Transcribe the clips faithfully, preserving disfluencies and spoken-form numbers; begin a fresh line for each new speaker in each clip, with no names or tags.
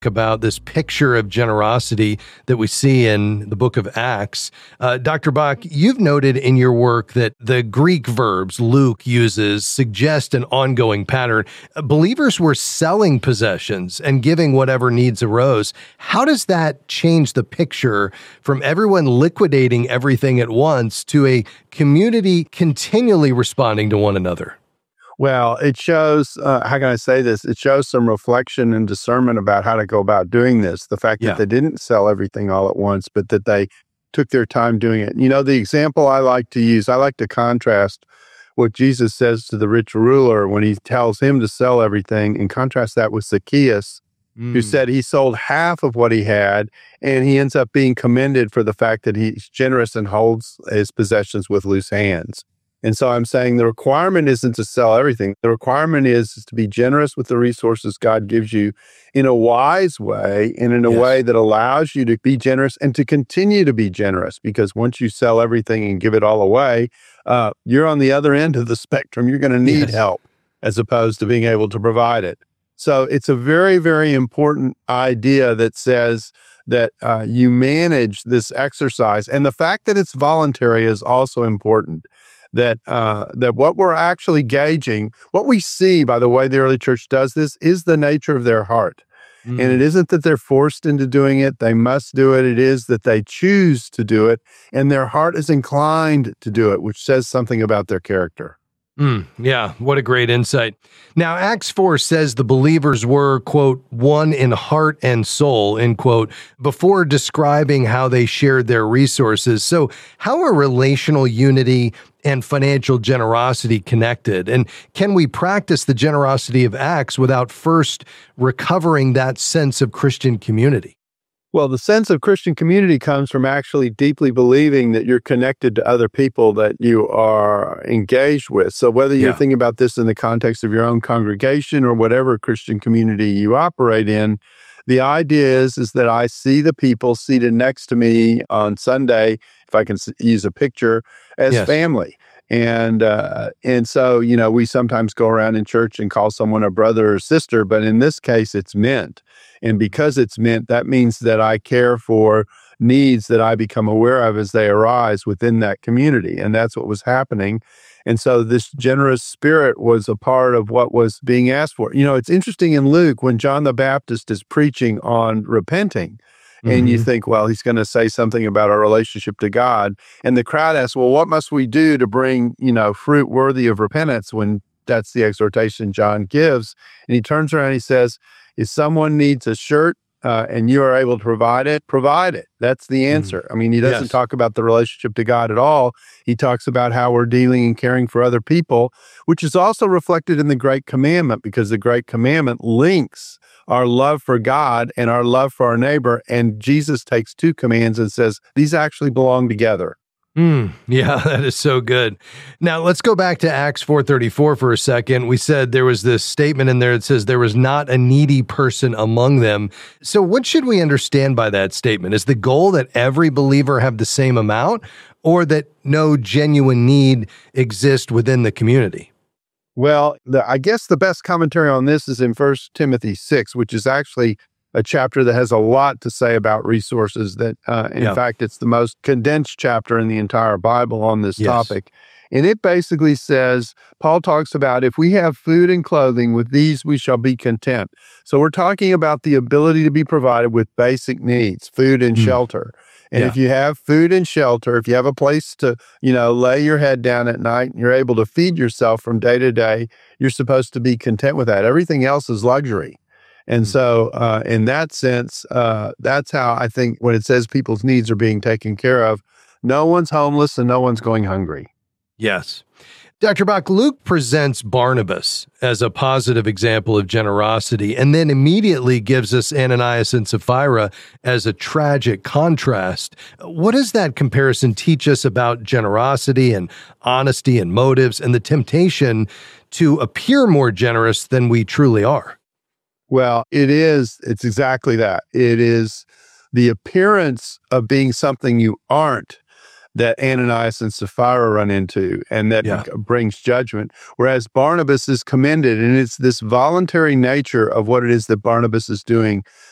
about this picture of generosity that we see in the book of Acts. Uh, Doctor Bach, you've noted in your work that the Greek verbs Luke uses suggest an ongoing pattern. Believers were selling possessions and giving whatever needs arose. How does that change the picture from everyone liquidating everything at once to a community continually responding to one another?
Well, it shows, uh, how can I say this? It shows some reflection and discernment about how to go about doing this. The fact
Yeah.
that they didn't sell everything all at once, but that they took their time doing it. You know, the example I like to use, I like to contrast what Jesus says to the rich ruler when he tells him to sell everything, and contrast that with Zacchaeus,
Mm.
who said he sold half of what he had, and he ends up being commended for the fact that he's generous and holds his possessions with loose hands. And so I'm saying the requirement isn't to sell everything. The requirement is, is to be generous with the resources God gives you in a wise way and in a
Yes.
way that allows you to be generous and to continue to be generous. Because once you sell everything and give it all away, uh, you're on the other end of the spectrum. You're going to need
Yes.
help as opposed to being able to provide it. So it's a very, very important idea that says that uh, you manage this exercise. And the fact that it's voluntary is also important. That uh, that what we're actually gauging, what we see by the way the early church does this, is the nature of their heart.
Mm.
And it isn't that they're forced into doing it, they must do it. It is that they choose to do it, and their heart is inclined to do it, which says something about their character.
Mm, yeah, what a great insight. Now, Acts four says the believers were, quote, one in heart and soul, end quote, before describing how they shared their resources. So how are relational unity and financial generosity connected? And can we practice the generosity of Acts without first recovering that sense of Christian community?
Well, the sense of Christian community comes from actually deeply believing that you're connected to other people that you are engaged with. So whether you're
Yeah.
thinking about this in the context of your own congregation or whatever Christian community you operate in, the idea is, is that I see the people seated next to me on Sunday, if I can s- use a picture, as
Yes.
family. And uh, and so, you know, we sometimes go around in church and call someone a brother or sister, but in this case, it's meant. And because it's meant, that means that I care for needs that I become aware of as they arise within that community. And that's what was happening. And so this generous spirit was a part of what was being asked for. You know, it's interesting in Luke when John the Baptist is preaching on repenting, and you
Mhm.
think, well, he's going to say something about our relationship to God. And the crowd asks, well, what must we do to bring, you know, fruit worthy of repentance, when that's the exhortation John gives? And he turns around and he says, if someone needs a shirt uh, and you are able to provide it, provide it. That's the answer. I mean, he doesn't
Yes.
talk about the relationship to God at all. He talks about how we're dealing and caring for other people, which is also reflected in the Great Commandment, because the Great Commandment links our love for God and our love for our neighbor. And Jesus takes two commands and says, these actually belong together.
Mm, yeah, that is so good. Now, let's go back to Acts four thirty-four for a second. We said there was this statement in there that says there was not a needy person among them. So what should we understand by that statement? Is the goal that every believer have the same amount, or that no genuine need exists within the community?
Well, the, I guess the best commentary on this is in First Timothy six, which is actually a chapter that has a lot to say about resources. That, uh, in
Yeah.
fact, it's the most condensed chapter in the entire Bible on this
Yes.
topic. And it basically says, Paul talks about, if we have food and clothing, with these we shall be content. So we're talking about the ability to be provided with basic needs, food and
Mm.
shelter. And
Yeah.
if you have food and shelter, if you have a place to, you know, lay your head down at night and you're able to feed yourself from day to day, you're supposed to be content with that. Everything else is luxury. And so uh, in that sense, uh, that's how I think when it says people's needs are being taken care of, no one's homeless and no one's going hungry.
Yes. Doctor Bach, Luke presents Barnabas as a positive example of generosity, and then immediately gives us Ananias and Sapphira as a tragic contrast. What does that comparison teach us about generosity and honesty and motives and the temptation to appear more generous than we truly are?
Well, it is, it's exactly that. It is the appearance of being something you aren't that Ananias and Sapphira run into, and that
Yeah.
brings judgment. Whereas Barnabas is commended, and it's this voluntary nature of what it is that Barnabas is doing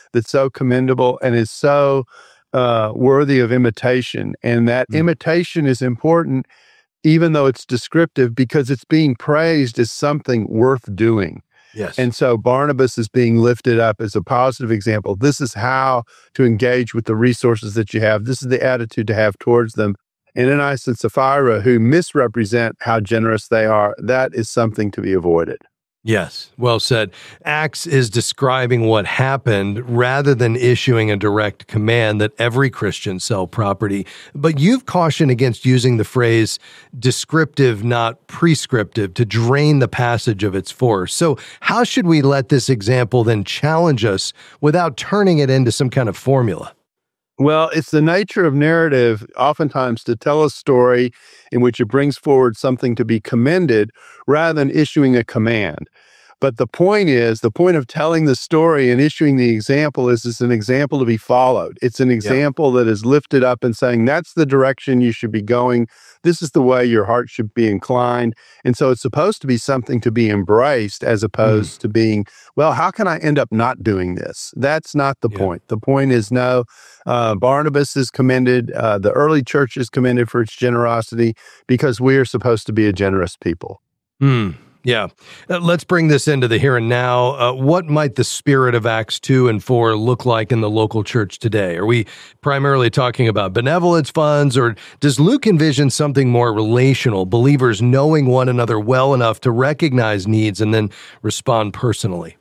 that's so commendable and is so uh, worthy of imitation. And that mm. imitation is important, even though it's descriptive, because it's being praised as something worth doing.
Yes.
And so Barnabas is being lifted up as a positive example. This is how to engage with the resources that you have. This is the attitude to have towards them. And Ananias and Sapphira, who misrepresent how generous they are, that is something to be avoided.
Yes, well said. Acts is describing what happened rather than issuing a direct command that every Christian sell property. But you've cautioned against using the phrase descriptive, not prescriptive, to drain the passage of its force. So how should we let this example then challenge us without turning it into some kind of formula?
Well, it's the nature of narrative oftentimes to tell a story in which it brings forward something to be commended rather than issuing a command. But the point is, the point of telling the story and issuing the example is it's an example to be followed. It's an example yeah. that is lifted up and saying, that's the direction you should be going. This is the way your heart should be inclined. And so it's supposed to be something to be embraced as opposed mm. to being, well, how can I end up not doing this? That's not the yeah. point. The point is, no, uh, Barnabas is commended. Uh, the early church is commended for its generosity because we are supposed to be a generous people.
Hmm. Yeah. Uh, let's bring this into the here and now. Uh, what might the spirit of Acts two and four look like in the local church today? Are we primarily talking about benevolence funds, or does Luke envision something more relational, believers knowing one another well enough to recognize needs and then respond personally?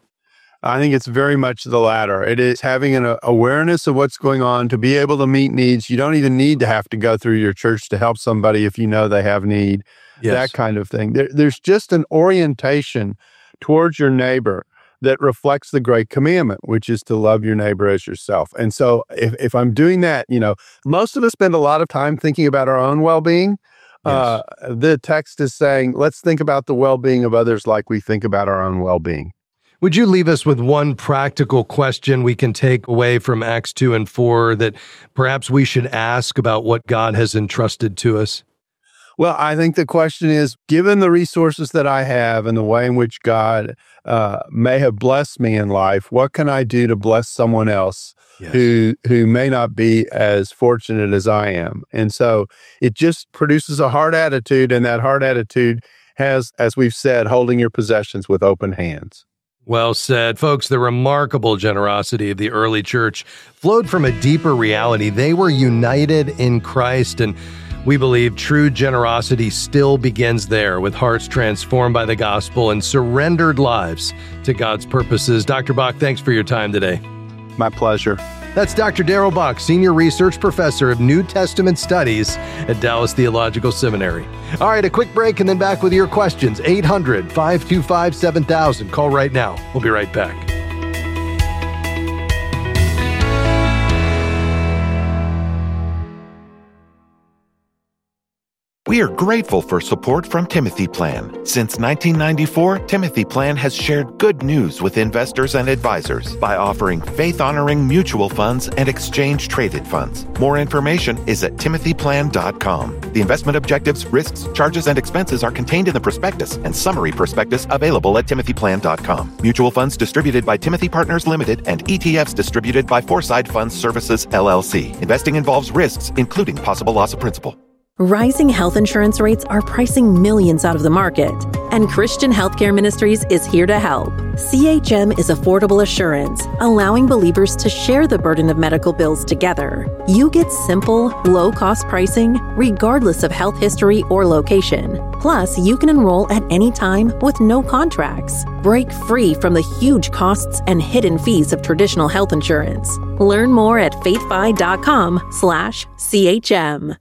I think it's very much the latter. It is having an awareness of what's going on to be able to meet needs. You don't even need to have to go through your church to help somebody if you know they have need. Yes. That kind of thing. There, there's just an orientation towards your neighbor that reflects the great commandment, which is to love your neighbor as yourself. And so if, if I'm doing that, you know, most of us spend a lot of time thinking about our own well-being. Yes. Uh, the text is saying, let's think about the well-being of others like we think about our own well-being.
Would you leave us with one practical question we can take away from Acts two and four that perhaps we should ask about what God has entrusted to us?
Well, I think the question is, given the resources that I have and the way in which God uh, may have blessed me in life, what can I do to bless someone else yes. who who may not be as fortunate as I am? And so it just produces a heart attitude, and that heart attitude has, as we've said, holding your possessions with open hands.
Well said. Folks, the remarkable generosity of the early church flowed from a deeper reality. They were united in Christ, and we believe true generosity still begins there, with hearts transformed by the gospel and surrendered lives to God's purposes. Doctor Bock, thanks for your time today.
My pleasure.
That's Doctor Darrell Bock, Senior Research Professor of New Testament Studies at Dallas Theological Seminary. All right, a quick break and then back with your questions. eight hundred, five two five, seven thousand. Call right now. We'll be right back.
We are grateful for support from Timothy Plan. Since nineteen ninety-four, Timothy Plan has shared good news with investors and advisors by offering faith-honoring mutual funds and exchange-traded funds. More information is at timothy plan dot com. The investment objectives, risks, charges, and expenses are contained in the prospectus and summary prospectus available at timothy plan dot com. Mutual funds distributed by Timothy Partners Limited and E T Fs distributed by Foreside Funds Services, L L C. Investing involves risks, including possible loss of principal.
Rising health insurance rates are pricing millions out of the market, and Christian Healthcare Ministries is here to help. C H M is affordable assurance, allowing believers to share the burden of medical bills together. You get simple, low-cost pricing, regardless of health history or location. Plus, you can enroll at any time with no contracts. Break free from the huge costs and hidden fees of traditional health insurance. Learn more at faithfi dot com slash C H M.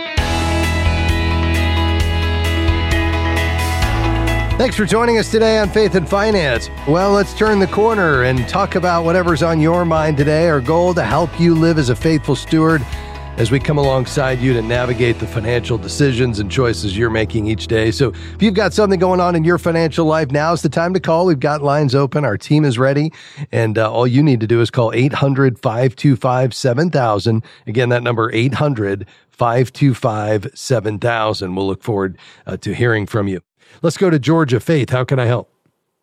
Thanks for joining us today on Faith and Finance. Well, let's turn the corner and talk about whatever's on your mind today. Our goal to help you live as a faithful steward as we come alongside you to navigate the financial decisions and choices you're making each day. So if you've got something going on in your financial life, now's the time to call. We've got lines open. Our team is ready. And uh, all you need to do is call eight hundred, five two five, seven thousand. Again, that number eight hundred, five two five, seven thousand. We'll look forward uh, to hearing from you. Let's go to Georgia. Faith, how can I help?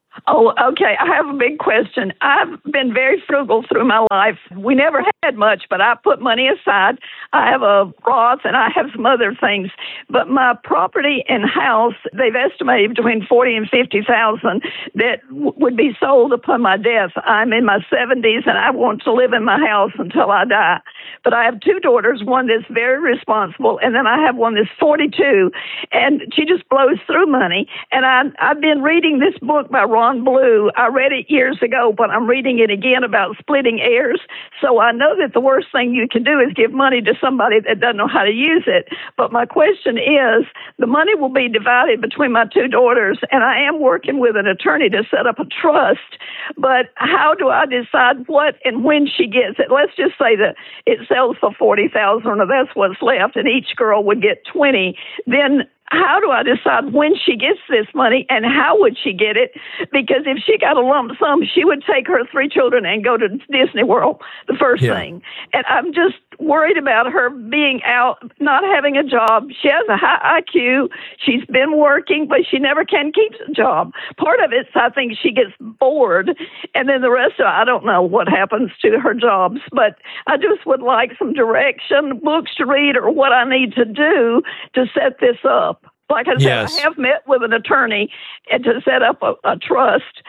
Oh, okay. I have a big question. I've been very frugal through my life. We never had much, but I put money aside. I have a Roth and I have some other things. But my property and house, they've estimated between forty and fifty thousand that w- would be sold upon my death. I'm in my seventies and I want to live in my house until I die. But I have two daughters, one that's very responsible, and then I have one that's forty-two, and she just blows through money. And I, I've been reading this book by Ron Blue. I read it years ago, but I'm reading it again about splitting heirs. So I know that the worst thing you can do is give money to somebody that doesn't know how to use it. But my question is, the money will be divided between my two daughters, and I am working with an attorney to set up a trust. But how do I decide what and when she gets it? Let's just say that it sells for forty thousand dollars, or that's what's left, and each girl would get twenty. Then how do I decide when she gets this money and how would she get it? Because if she got a lump sum, she would take her three children and go to Disney World, the first
Yeah.
thing. And I'm just worried about her being out, not having a job. She has a high I Q. She's been working, but she never can keep a job. Part of it, I think she gets bored. And then the rest of it, I don't know what happens to her jobs. But I just would like some direction, books to read, or what I need to do to set this up. Like I said,
Yes.
I have met with an attorney and to set up a, a trust.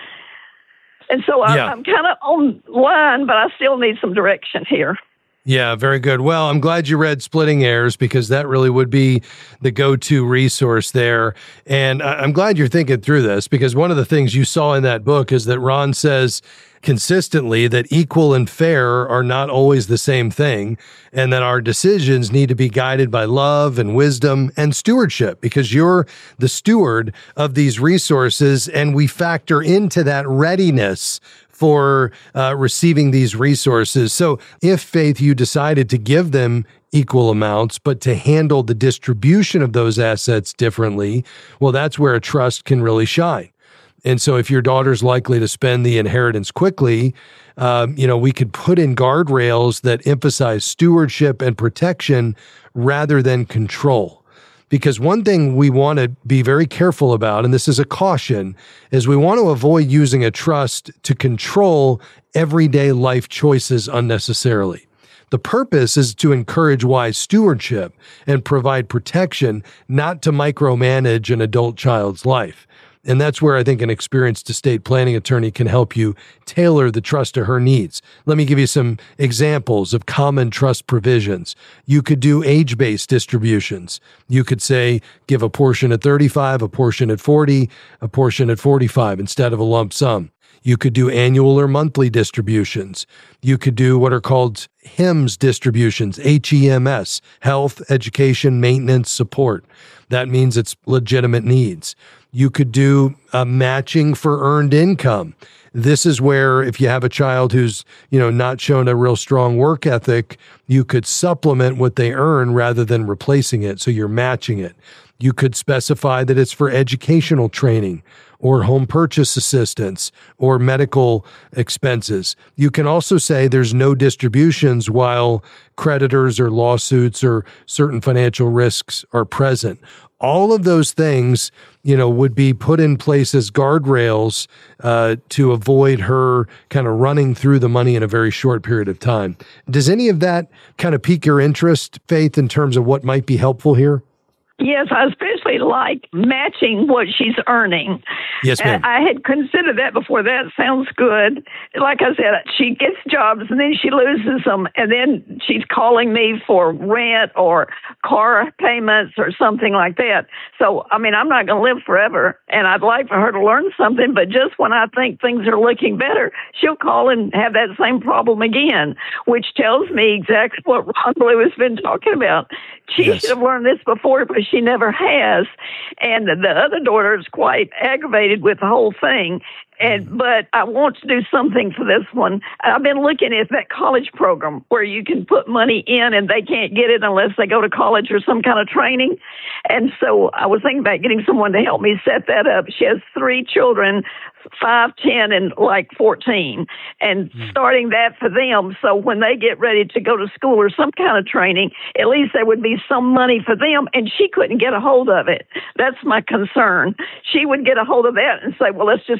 And so I,
Yeah.
I'm kind of online, but I still need some direction here.
Yeah, very good. Well, I'm glad you read Splitting Heirs because that really would be the go-to resource there. And I- I'm glad you're thinking through this because one of the things you saw in that book is that Ron says consistently that equal and fair are not always the same thing, and that our decisions need to be guided by love and wisdom and stewardship because you're the steward of these resources, and we factor into that readiness for uh, receiving these resources. So if, Faith, you decided to give them equal amounts, but to handle the distribution of those assets differently, well, that's where a trust can really shine. And so if your daughter's likely to spend the inheritance quickly, um, you know, we could put in guardrails that emphasize stewardship and protection rather than control. Because one thing we want to be very careful about, and this is a caution, is we want to avoid using a trust to control everyday life choices unnecessarily. The purpose is to encourage wise stewardship and provide protection, not to micromanage an adult child's life. And that's where I think an experienced estate planning attorney can help you tailor the trust to her needs. Let me give you some examples of common trust provisions. You could do age-based distributions. You could say, give a portion at thirty-five, a portion at forty, a portion at forty-five instead of a lump sum. You could do annual or monthly distributions. You could do what are called H E M S distributions, H E M S, health, education, maintenance, support. That means it's legitimate needs. You could do a matching for earned income. This is where if you have a child who's, you know, not shown a real strong work ethic, you could supplement what they earn rather than replacing it. So you're matching it. You could specify that it's for educational training or home purchase assistance or medical expenses. You can also say there's no distributions while creditors or lawsuits or certain financial risks are present. All of those things, you know, would be put in place as guardrails uh, to avoid her kind of running through the money in a very short period of time. Does any of that kind of pique your interest, Faith, in terms of what might be helpful here?
Yes, I especially like matching what she's earning.
Yes, ma'am.
I had considered that before. That sounds good. Like I said, she gets jobs and then she loses them, and then she's calling me for rent or car payments or something like that. So, I mean, I'm not going to live forever, and I'd like for her to learn something, but just when I think things are looking better, she'll call and have that same problem again, which tells me exactly what Ron Blue has been talking about. She
Yes.
should have learned this before, but she never has. And the other daughter is quite aggravated with the whole thing. And but I want to do something for this one. I've been looking at that college program where you can put money in and they can't get it unless they go to college or some kind of training. And so I was thinking about getting someone to help me set that up. She has three children, five, ten, and like fourteen, and starting that for them. So when they get ready to go to school or some kind of training, at least there would be some money for them. And she couldn't get a hold of it. That's my concern. She would get a hold of that and say, well, let's just go to Disney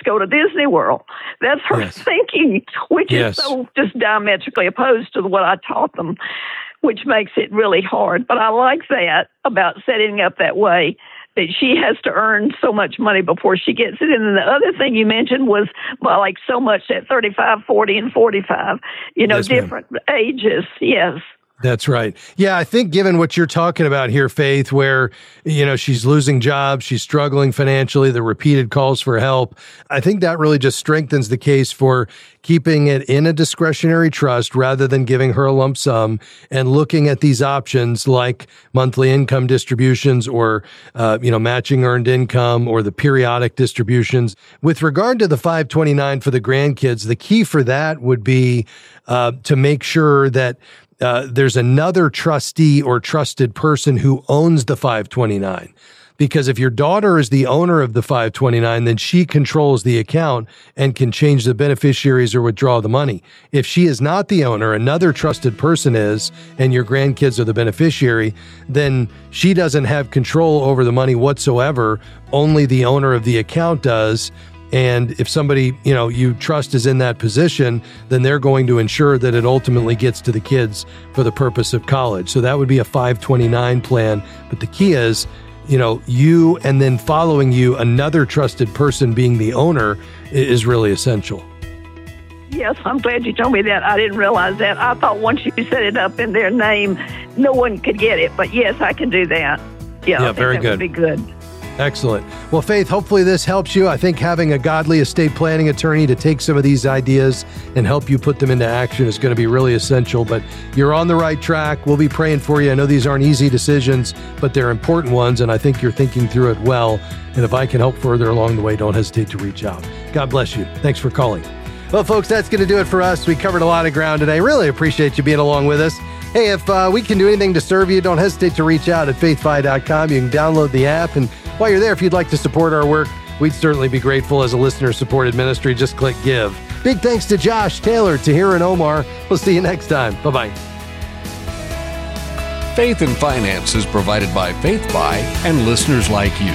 Disney World. That's her
yes.
thinking, which
yes.
is so just diametrically opposed to what I taught them, which makes it really hard. But I like that about setting up that way, that she has to earn so much money before she gets it. And then the other thing you mentioned was, well, like so much at thirty-five, forty, and forty-five, you know,
yes,
different ma'am. ages. Yes.
That's right. Yeah, I think given what you're talking about here, Faith, where, you know, she's losing jobs, she's struggling financially, the repeated calls for help, I think that really just strengthens the case for keeping it in a discretionary trust rather than giving her a lump sum, and looking at these options like monthly income distributions or, uh, you know, matching earned income or the periodic distributions. With regard to the five twenty-nine for the grandkids, the key for that would be uh, to make sure that Uh, there's another trustee or trusted person who owns the five twenty-nine. Because if your daughter is the owner of the five twenty-nine, then she controls the account and can change the beneficiaries or withdraw the money. If she is not the owner, another trusted person is, and your grandkids are the beneficiary, then she doesn't have control over the money whatsoever. Only the owner of the account does. And if somebody, you know, you trust is in that position, then they're going to ensure that it ultimately gets to the kids for the purpose of college. So that would be a five twenty-nine plan. But the key is, you know, you and then following you, another trusted person being the owner is really essential.
Yes, I'm glad you told me that. I didn't realize that. I thought once you set it up in their name, no one could get it. But yes, I can do that. Yeah,
yeah
I think
very
that
good.
would be good.
Excellent. Well, Faith, hopefully this helps you. I think having a godly estate planning attorney to take some of these ideas and help you put them into action is going to be really essential. But you're on the right track. We'll be praying for you. I know these aren't easy decisions, but they're important ones, and I think you're thinking through it well. And if I can help further along the way, don't hesitate to reach out. God bless you. Thanks for calling. Well, folks, that's going to do it for us. We covered a lot of ground today. Really appreciate you being along with us. Hey, if uh, we can do anything to serve you, don't hesitate to reach out at faith fi dot com. You can download the app, and while you're there, if you'd like to support our work, we'd certainly be grateful. As a listener-supported ministry, just click Give. Big thanks to Josh, Taylor, Tahir, and Omar. We'll see you next time. Bye-bye.
Faith and Finance is provided by Faith Fi and listeners like you.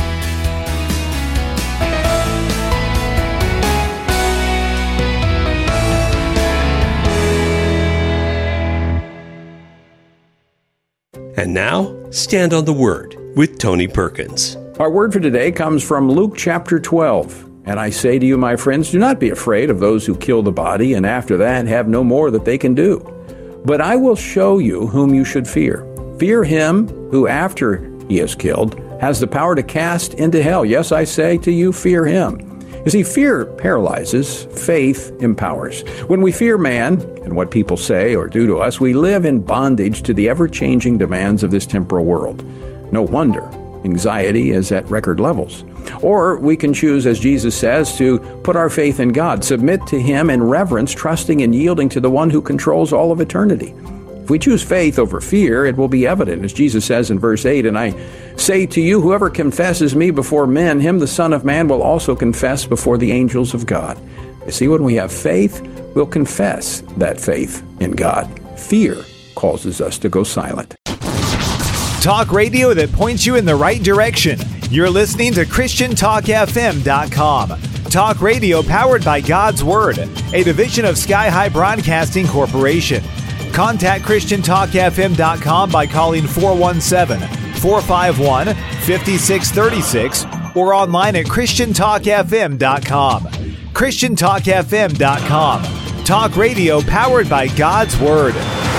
And now, Stand on the Word with Tony Perkins.
Our word for today comes from Luke chapter twelve. And I say to you, my friends, do not be afraid of those who kill the body, and after that have no more that they can do. But I will show you whom you should fear. Fear him who, after he is killed, has the power to cast into hell. Yes, I say to you, fear him. You see, fear paralyzes, faith empowers. When we fear man and what people say or do to us, we live in bondage to the ever-changing demands of this temporal world. No wonder anxiety is at record levels. Or we can choose, as Jesus says, to put our faith in God, submit to him in reverence, trusting and yielding to the one who controls all of eternity. If we choose faith over fear, it will be evident, as Jesus says in verse eight, and I say to you, whoever confesses me before men, him the Son of Man will also confess before the angels of God. You see, when we have faith, we'll confess that faith in God. Fear causes us to go silent.
Talk radio that points you in the right direction. You're listening to Christian Talk F M dot com. Talk radio powered by God's Word, a division of Sky High Broadcasting Corporation. Contact Christian Talk F M dot com by calling four one seven, four five one, five six three six or online at Christian Talk F M dot com. Christian Talk F M dot com. Talk radio powered by God's Word.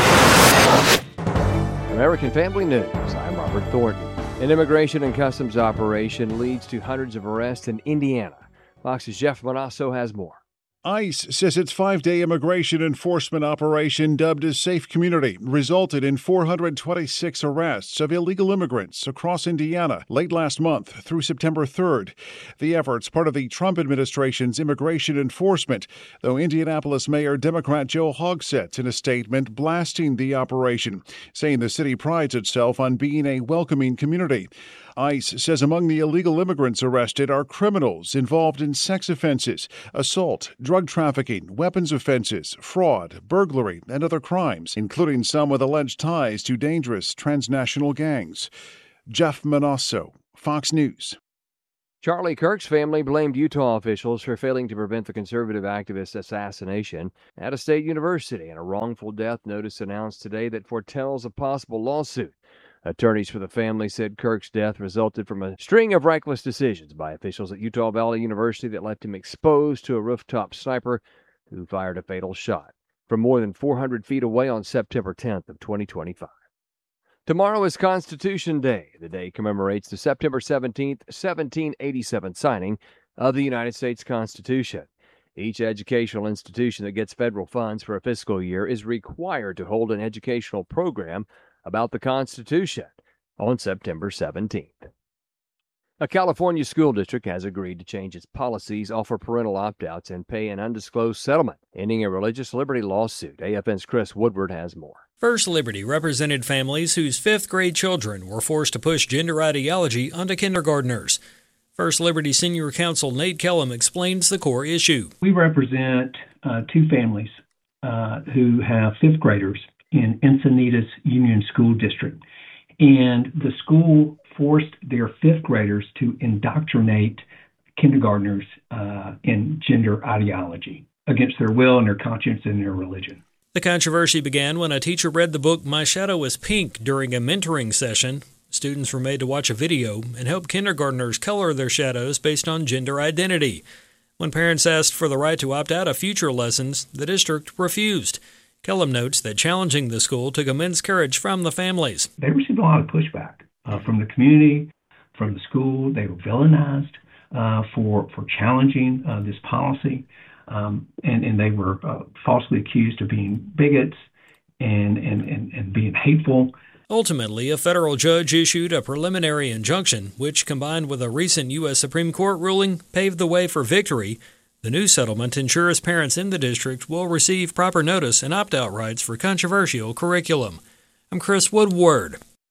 American Family News. I'm Robert Thornton. An immigration and customs operation leads to hundreds of arrests in Indiana. Fox's Jeff Manasso has more.
ICE says its five-day immigration enforcement operation, dubbed as Safe Community, resulted in four hundred twenty-six arrests of illegal immigrants across Indiana late last month through September third. The effort's part of the Trump administration's immigration enforcement, though Indianapolis Mayor Democrat Joe Hogsett in a statement blasting the operation, saying the city prides itself on being a welcoming community. ICE says among the illegal immigrants arrested are criminals involved in sex offenses, assault, drug trafficking, weapons offenses, fraud, burglary, and other crimes, including some with alleged ties to dangerous transnational gangs. Jeff Manasso, Fox News.
Charlie Kirk's family blamed Utah officials for failing to prevent the conservative activist's assassination at a state university, and a wrongful death notice announced today that foretells a possible lawsuit. Attorneys for the family said Kirk's death resulted from a string of reckless decisions by officials at Utah Valley University that left him exposed to a rooftop sniper who fired a fatal shot from more than four hundred feet away on September tenth of twenty twenty-five. Tomorrow is Constitution Day. The day commemorates the September seventeenth, seventeen eighty-seven signing of the United States Constitution. Each educational institution that gets federal funds for a fiscal year is required to hold an educational program about the Constitution on September seventeenth. A California school district has agreed to change its policies, offer parental opt-outs, and pay an undisclosed settlement, ending a religious liberty lawsuit. A F N's Chris Woodward has more.
First Liberty represented families whose fifth-grade children were forced to push gender ideology onto kindergartners. First Liberty Senior Counsel Nate Kellum explains the core issue.
We represent uh, two families uh, who have fifth graders in Encinitas Union School District, and the school forced their fifth graders to indoctrinate kindergartners uh, in gender ideology against their will and their conscience and their religion.
The controversy began when a teacher read the book My Shadow is Pink during a mentoring session. Students were made to watch a video and help kindergartners color their shadows based on gender identity. When parents asked for the right to opt out of future lessons, the district refused. Kellum notes that challenging the school took immense courage from the families.
They received a lot of pushback uh, from the community, from the school. They were villainized uh, for for challenging uh, this policy, um, and, and they were uh, falsely accused of being bigots and, and, and, and being hateful.
Ultimately, a federal judge issued a preliminary injunction, which, combined with a recent U S Supreme Court ruling, paved the way for victory. The new settlement ensures parents in the district will receive proper notice and opt-out rights for controversial curriculum. I'm Chris Woodward.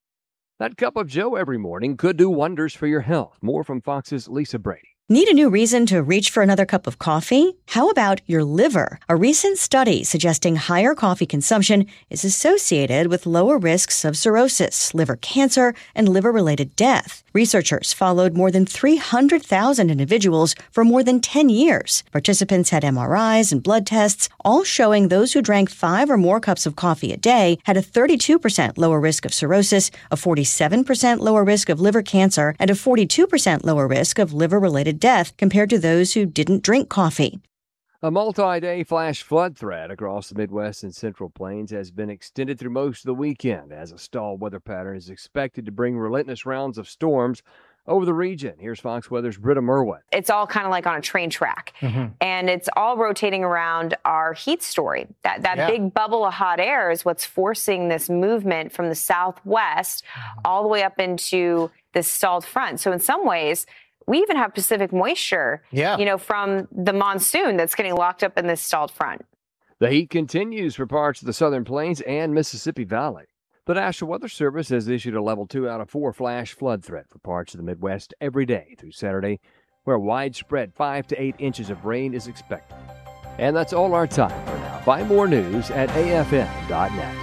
That cup of joe every morning could do wonders for your health. More from Fox's Lisa Brady.
Need a new reason to reach for another cup of coffee? How about your liver? A recent study suggesting higher coffee consumption is associated with lower risks of cirrhosis, liver cancer, and liver-related death. Researchers followed more than three hundred thousand individuals for more than ten years. Participants had M R Is and blood tests, all showing those who drank five or more cups of coffee a day had a thirty-two percent lower risk of cirrhosis, a forty-seven percent lower risk of liver cancer, and a forty-two percent lower risk of liver-related death compared to those who didn't drink coffee.
A multi-day flash flood threat across the Midwest and Central Plains has been extended through most of the weekend as a stalled weather pattern is expected to bring relentless rounds of storms over the region. Here's Fox Weather's Britta Merwin.
It's all kind of like on a train track, mm-hmm. and it's all rotating around our heat story. That that yeah. big bubble of hot air is what's forcing this movement from the southwest mm-hmm. all the way up into this stalled front. So in some ways, we even have Pacific moisture, yeah. you know, from the monsoon that's getting locked up in this stalled front.
The heat continues for parts of the Southern Plains and Mississippi Valley. The National Weather Service has issued a level two out of four flash flood threat for parts of the Midwest every day through Saturday, where widespread five to eight inches of rain is expected. And that's all our time for now. Find more news at A F M dot net.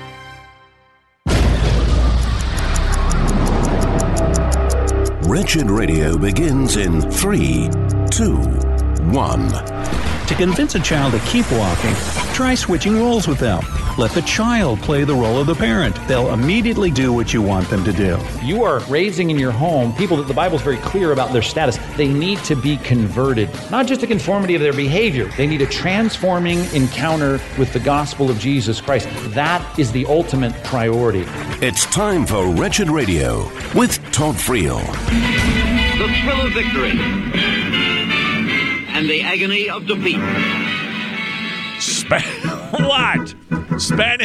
Wretched Radio begins in three, two, one.
To convince a child to keep walking, try switching roles with them. Let the child play the role of the parent. They'll immediately do what you want them to do.
You are raising in your home people that the Bible is very clear about their status. They need to be converted, not just a conformity of their behavior. They need a transforming encounter with the gospel of Jesus Christ. That is the ultimate priority.
It's time for Wretched Radio with Todd Friel.
The thrill of victory and the agony of defeat.
Span- what? Spanish?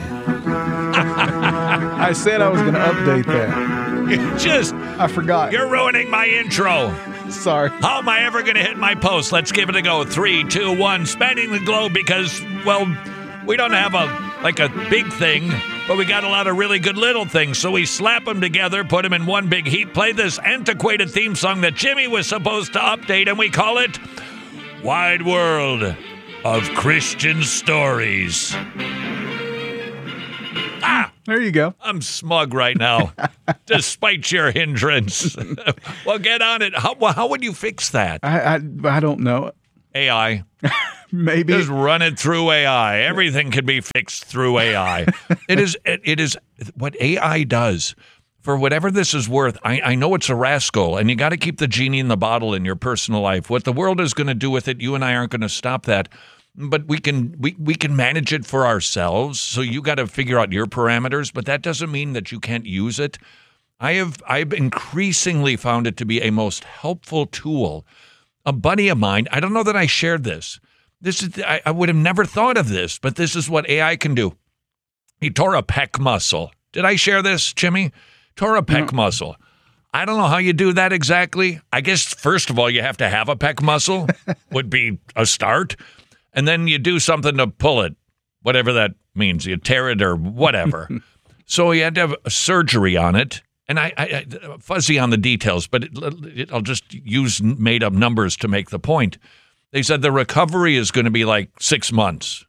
I said I was going to update that.
You just...
I forgot.
You're ruining my intro.
Sorry.
How am I ever going to hit my post? Let's give it a go. Three, two, one. Spanning the globe because, well, we don't have a like a big thing, but we got a lot of really good little things. So we slap them together, put them in one big heap, play this antiquated theme song that Jimmy was supposed to update, and we call it Wide World of Christian Stories. Ah,
There you go.
I'm smug right now, despite your hindrance. Well, get on it. How, how would you fix that?
I, I I don't know.
A I.
Maybe.
Just run it through A I. Everything can be fixed through A I. It is it, it is what A I does. For whatever this is worth, I, I know it's a rascal, and you got to keep the genie in the bottle in your personal life. What the world is going to do with it, you and I aren't going to stop that. But we can we, we can manage it for ourselves. So you got to figure out your parameters, but that doesn't mean that you can't use it. I have I've increasingly found it to be a most helpful tool. A buddy of mine, I don't know that I shared this. This is I, I would have never thought of this, but this is what A I can do. He tore a pec muscle. Did I share this, Jimmy? Tore a pec no. muscle. I don't know how you do that exactly. I guess, first of all, you have to have a pec muscle, would be a start. And then you do something to pull it, whatever that means. You tear it or whatever. So he had to have a surgery on it. And I, I, I fuzzy on the details, but it, it, I'll just use made-up numbers to make the point. They said the recovery is going to be like six months.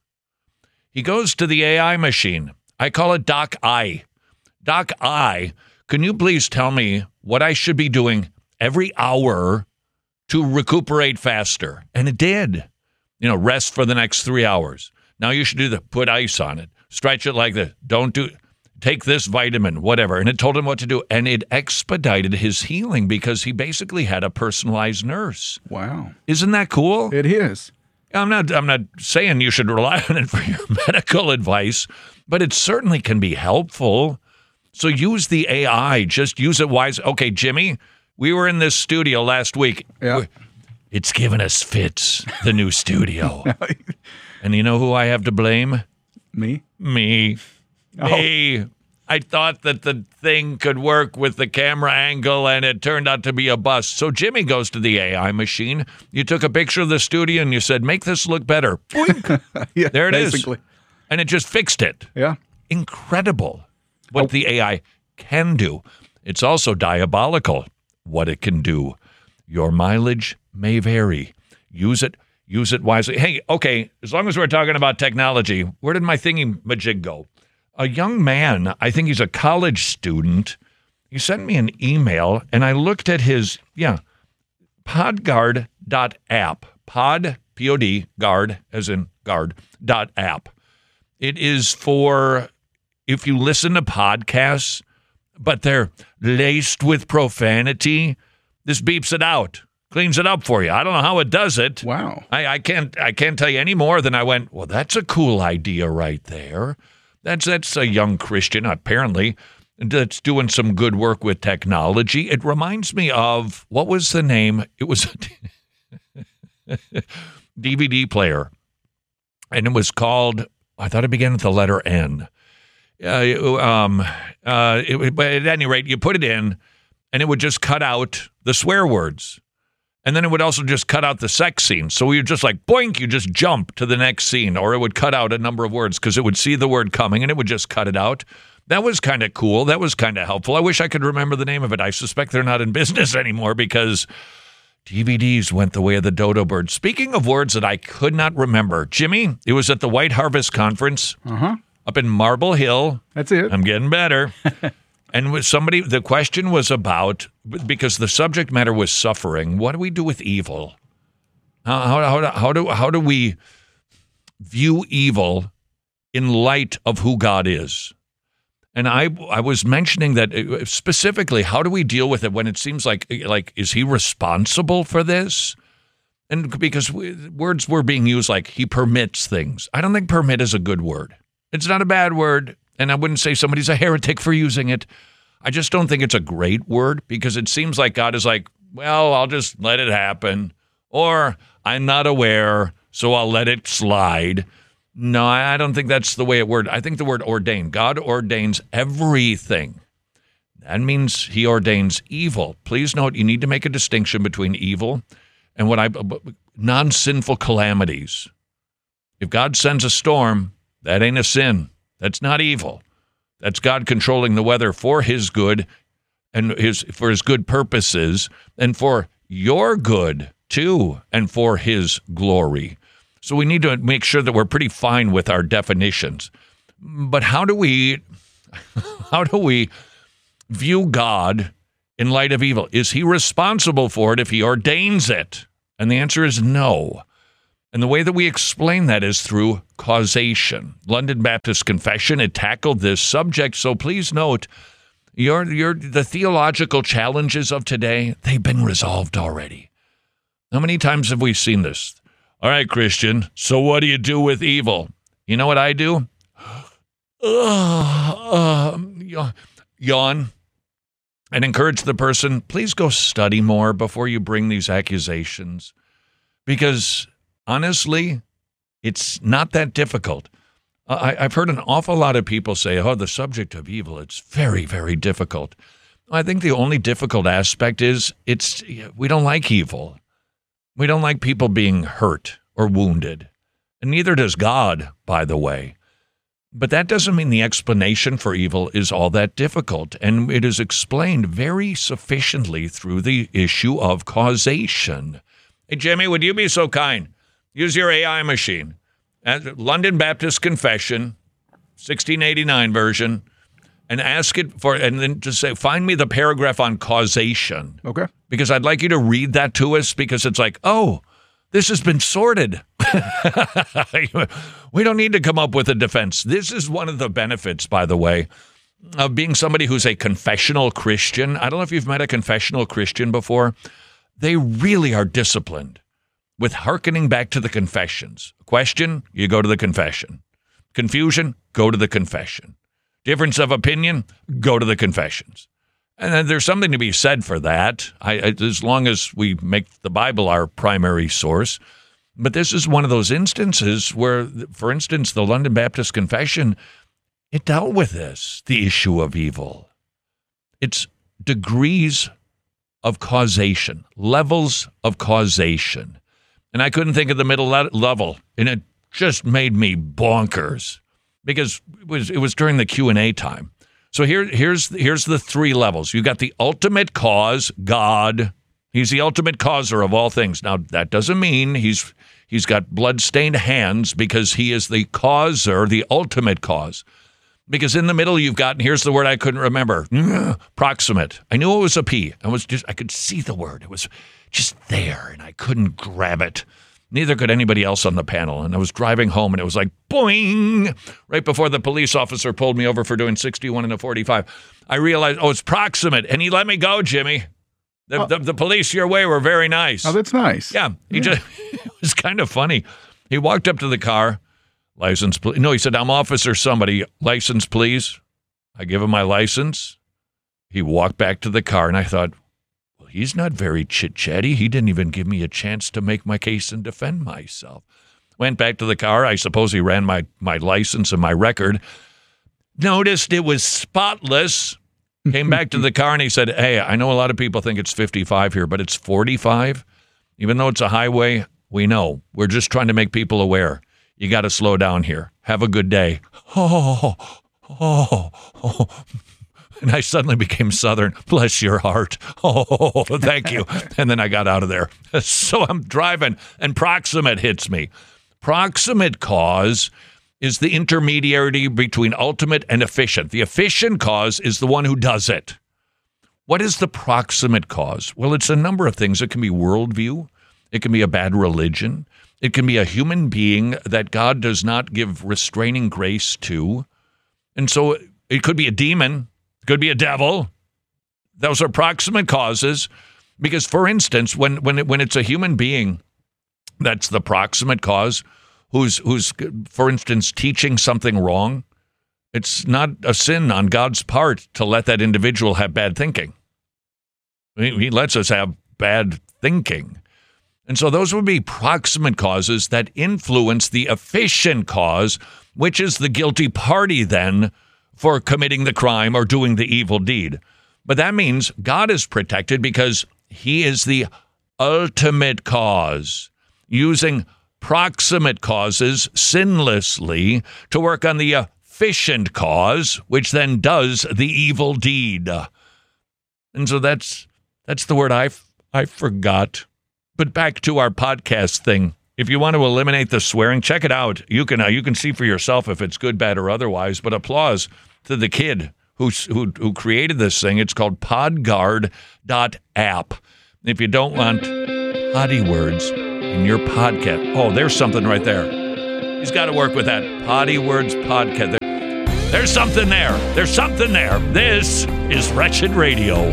He goes to the A I machine. I call it Doc I. Doc I, can you please tell me what I should be doing every hour to recuperate faster? And it did. You know, rest for the next three hours. Now you should do the put ice on it. Stretch it like this. Don't do, take this vitamin, whatever. And it told him what to do. And it expedited his healing because he basically had a personalized nurse.
Wow.
Isn't that cool?
It is.
I'm not, I'm not saying you should rely on it for your medical advice, but it certainly can be helpful. So use the A I. Just use it wisely. Okay, Jimmy, we were in this studio last week.
Yeah.
It's given us fits, the new studio. And you know who I have to blame?
Me?
Me.
Oh.
Me. I thought that the thing could work with the camera angle, and it turned out to be a bust. So Jimmy goes to the A I machine. You took a picture of the studio, and you said, make this look better. Boink.
Yeah,
there it
basically.
is. And it just fixed it.
Yeah.
Incredible what oh. the A I can do. It's also diabolical what it can do. Your mileage may vary. Use it. Use it wisely. Hey, okay, as long as we're talking about technology, where did my thingy-majig go? A young man, I think he's a college student, he sent me an email, and I looked at his, yeah, podguard dot app. Pod, P O D, guard, as in guard, dot app. It is for if you listen to podcasts, but they're laced with profanity, this beeps it out. Cleans it up for you. I don't know how it does it.
Wow.
I, I can't I can't tell you any more than I went, well, that's a cool idea right there. That's that's a young Christian, apparently, that's doing some good work with technology. It reminds me of, what was the name? It was a D V D player. And it was called, I thought it began with the letter N. Uh, um, uh, it, but at any rate, you put it in, and it would just cut out the swear words. And then it would also just cut out the sex scene. So you're just like, boink, you just jump to the next scene. Or it would cut out a number of words because it would see the word coming and it would just cut it out. That was kind of cool. That was kind of helpful. I wish I could remember the name of it. I suspect they're not in business anymore because D V Ds went the way of the dodo bird. Speaking of words that I could not remember, Jimmy, it was at the White Harvest Conference
uh-huh.
up in Marble Hill.
That's it.
I'm getting better. And with somebody, the question was about, because the subject matter was suffering, what do we do with evil? How, how, how, how, do, how do we view evil in light of who God is? And I I was mentioning that specifically, how do we deal with it when it seems like, like is he responsible for this? And because words were being used like he permits things. I don't think permit is a good word. It's not a bad word. And I wouldn't say somebody's a heretic for using it. I just don't think it's a great word because it seems like God is like, well, I'll just let it happen. Or I'm not aware, so I'll let it slide. No, I don't think that's the way it works. I think the word ordain. God ordains everything. That means he ordains evil. Please note, you need to make a distinction between evil and what I non-sinful calamities. If God sends a storm, that ain't a sin. That's not evil. That's God controlling the weather for his good and his for his good purposes and for your good too and for his glory. So we need to make sure that we're pretty fine with our definitions. But how do we How do we view God in light of evil? Is he responsible for it if he ordains it? And the answer is no. And the way that we explain that is through causation. London Baptist Confession had tackled this subject, so please note, your, your, the theological challenges of today, they've been resolved already. How many times have we seen this? All right, Christian, so what do you do with evil? You know what I do? Uh, uh, yawn and encourage the person, please go study more before you bring these accusations. Because honestly, it's not that difficult. I, I've heard an awful lot of people say, oh, the subject of evil, it's very, very difficult. I think the only difficult aspect is it's we don't like evil. We don't like people being hurt or wounded. And neither does God, by the way. But that doesn't mean the explanation for evil is all that difficult. And it is explained very sufficiently through the issue of causation. Hey, Jimmy, would you be so kind? Use your A I machine. London Baptist Confession, sixteen eighty-nine version, and ask it for, and then just say, find me the paragraph on causation.
Okay.
Because I'd like you to read that to us, because it's like, oh, this has been sorted. We don't need to come up with a defense. This is one of the benefits, by the way, of being somebody who's a confessional Christian. I don't know if you've met a confessional Christian before. They really are disciplined with hearkening back to the confessions. Question, you go to the confession. Confusion, go to the confession. Difference of opinion, go to the confessions. And then there's something to be said for that, I, I, as long as we make the Bible our primary source. But this is one of those instances where, for instance, the London Baptist Confession, it dealt with this, the issue of evil. It's degrees of causation, levels of causation. And I couldn't think of the middle le- level, and it just made me bonkers because it was, it was during the Q and A time. So here, here's, here's the three levels. You got the ultimate cause, God. He's the ultimate causer of all things. Now, that doesn't mean he's he's got blood-stained hands, because he is the causer, the ultimate cause. Because in the middle you've got, and here's the word I couldn't remember, proximate. I knew it was a P. I was just I could see the word. It was just there, and I couldn't grab it. Neither could anybody else on the panel. And I was driving home, and it was like, boing, right before the police officer pulled me over for doing sixty-one and a forty-five. I realized, oh, it's proximate, and he let me go, Jimmy. The, oh. the, the police your way were very nice.
Oh, that's nice.
Yeah, he
yeah.
just it was kind of funny. He walked up to the car, license, please. No, he said, I'm officer somebody, license, please. I give him my license. He walked back to the car, and I thought, well, he's not very chit-chatty. He didn't even give me a chance to make my case and defend myself. Went back to the car. I suppose he ran my, my license and my record. Noticed it was spotless. Came back to the car, and he said, hey, I know a lot of people think it's fifty-five here, but it's forty-five. Even though it's a highway, we know. We're just trying to make people aware. You got to slow down here. Have a good day. Oh, oh, oh. And I suddenly became Southern. Bless your heart. Oh, thank you. And then I got out of there. So I'm driving, and proximate hits me. Proximate cause is the intermediary between ultimate and efficient. The efficient cause is the one who does it. What is the proximate cause? Well, it's a number of things. It can be worldview. It can be a bad religion. It can be a human being that God does not give restraining grace to. And so it could be a demon. It could be a devil. Those are proximate causes. Because, for instance, when, when, it, when it's a human being that's the proximate cause, who's, who's, for instance, teaching something wrong, it's not a sin on God's part to let that individual have bad thinking. He lets us have bad thinking. And so those would be proximate causes that influence the efficient cause, which is the guilty party then for committing the crime or doing the evil deed. But that means God is protected because he is the ultimate cause, using proximate causes sinlessly to work on the efficient cause, which then does the evil deed. And so that's that's the word I I forgot. But back to our podcast thing. If you want to eliminate the swearing, check it out. You can uh, you can see for yourself if it's good, bad, or otherwise. But applause to the kid who, who, who created this thing. It's called podguard dot app. If you don't want potty words in your podcast, oh, there's something right there. He's got to work with that Potty Words podcast. There, there's something there. There's something there. This is Wretched Radio.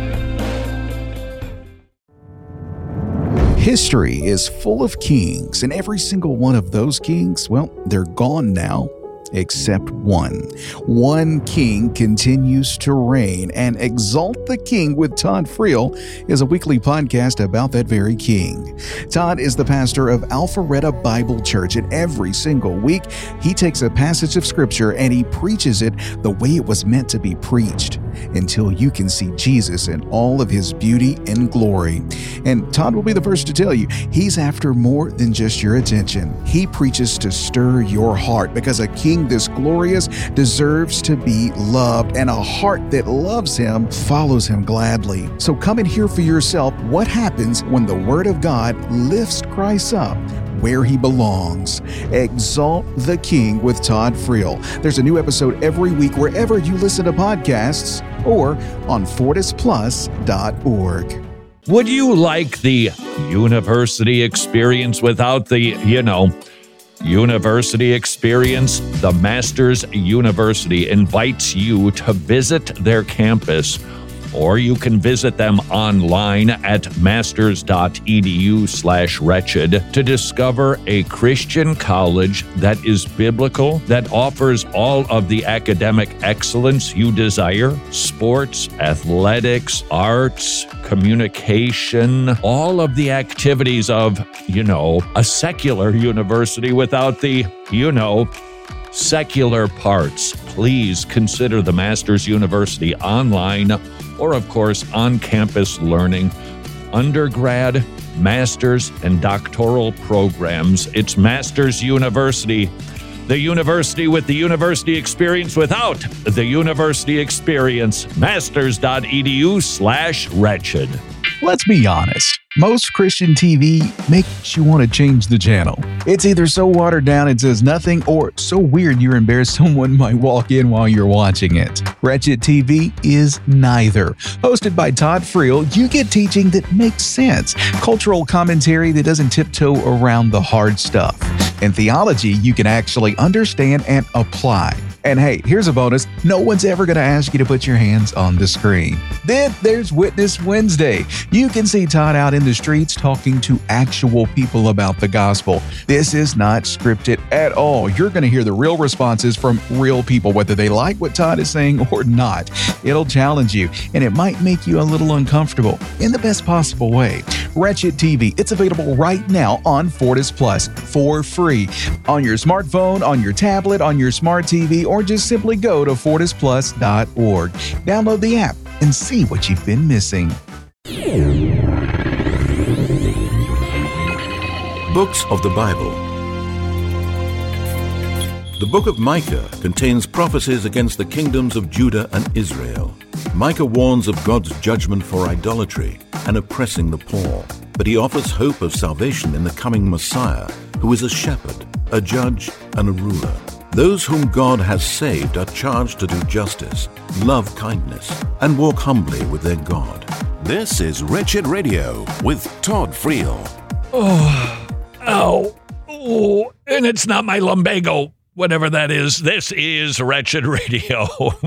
History is full of kings, and every single one of those kings, well, they're gone now. Except one. One king continues to reign, and Exalt the King with Todd Friel is a weekly podcast about that very king. Todd is the pastor of Alpharetta Bible Church, and every single week he takes a passage of scripture and he preaches it the way it was meant to be preached, until you can see Jesus in all of his beauty and glory. And Todd will be the first to tell you, he's after more than just your attention. He preaches to stir your heart, because a king this glorious deserves to be loved, and a heart that loves him follows him gladly. So come and hear for yourself what happens when the Word of God lifts Christ up where he belongs. Exalt the King with Todd Friel. There's a new episode every week wherever you listen to podcasts or on fortis plus dot org.
Would you like the university experience without the, you know, university experience? The Masters University invites you to visit their campus, or you can visit them online at masters.edu slash wretched to discover a Christian college that is biblical, that offers all of the academic excellence you desire: sports, athletics, arts, communication, all of the activities of, you know, a secular university without the, you know, secular parts. Please consider the Masters University online, or of course on-campus learning, undergrad, master's, and doctoral programs. It's Masters University, the university with the university experience without the university experience. Masters.edu slash wretched.
Let's be honest. Most Christian T V makes you want to change the channel. It's either so watered down it says nothing, or so weird you're embarrassed someone might walk in while you're watching it. Wretched T V is neither. Hosted by Todd Friel, you get teaching that makes sense, cultural commentary that doesn't tiptoe around the hard stuff, and theology you can actually understand and apply. And hey, here's a bonus. No one's ever going to ask you to put your hands on the screen. Then there's Witness Wednesday. You can see Todd out in the streets talking to actual people about the gospel. This is not scripted at all. You're going to hear the real responses from real people, whether they like what Todd is saying or not. It'll challenge you, and it might make you a little uncomfortable in the best possible way. Wretched T V, it's available right now on Fortis Plus for free. On your smartphone, on your tablet, on your smart T V, or just simply go to fortis plus dot org. Download the app and see what you've been missing.
Books of the Bible. The book of Micah contains prophecies against the kingdoms of Judah and Israel. Micah warns of God's judgment for idolatry and oppressing the poor, but he offers hope of salvation in the coming Messiah, who is a shepherd, a judge, and a ruler. Those whom God has saved are charged to do justice, love kindness, and walk humbly with their God.
This is Wretched Radio with Todd Friel.
Oh, ow, oh, and it's not my lumbago, whatever that is. This is Wretched Radio.